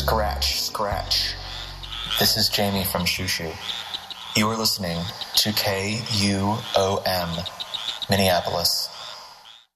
Scratch. This is Jamie from Shushu. You are listening to KUOM, Minneapolis.